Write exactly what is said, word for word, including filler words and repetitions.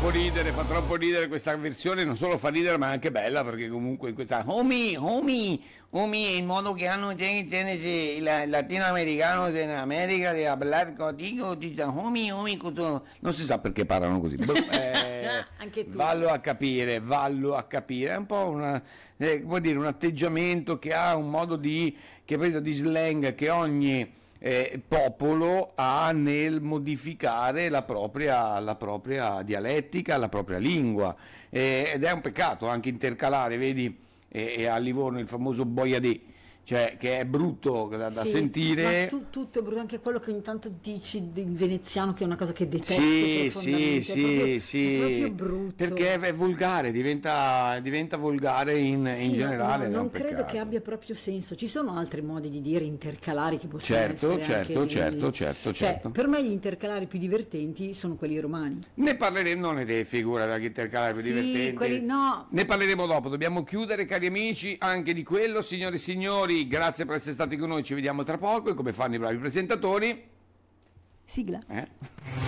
troppo ridere, fa troppo ridere questa versione, non solo fa ridere ma è anche bella, perché comunque in questa homie, homie, homie, il modo che hanno il latinoamericano in America di hablar contigo, dice homie, homie, non si sa perché parlano così. eh, anche tu. Vallo a capire, vallo a capire, è un po' una, eh, come dire, un atteggiamento che ha un modo di, che vedo di slang che ogni Eh, popolo ha nel modificare la propria, la propria dialettica, la propria lingua, eh, ed è un peccato anche intercalare, vedi, eh, eh, a Livorno il famoso boiadè, cioè che è brutto da, da sì, sentire. Ma tu, tutto è brutto, anche quello che ogni tanto dici del veneziano, che è una cosa che detesto Sì, profondamente. sì, è proprio, sì, sì, è proprio brutto. perché è volgare, diventa, diventa volgare in, Sì, in generale. no, ed è non un credo peccato. che abbia proprio senso. Ci sono altri modi di dire intercalari che possono Certo, essere certo, anche certo, certo, cioè, certo. per me gli intercalari più divertenti sono quelli romani. Ne parleremo, non ne deve figura da intercalare più Sì, divertenti. quelli no. Ne parleremo dopo, dobbiamo chiudere, cari amici, anche di quello. Signore e signori, grazie per essere stati con noi, ci vediamo tra poco e come fanno i bravi presentatori. Sigla. Eh?